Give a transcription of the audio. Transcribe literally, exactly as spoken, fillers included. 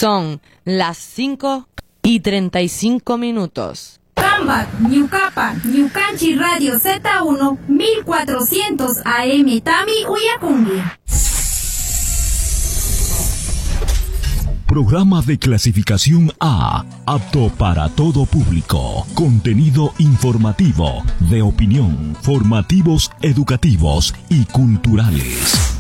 Son las cinco y treinta y cinco minutos. Cambac, Ñucapa, Ñucanchi Radio Z uno, mil cuatrocientos A M Tami Uyacungi. Programa de clasificación A, apto para todo público. Contenido informativo, de opinión, formativos, educativos y culturales.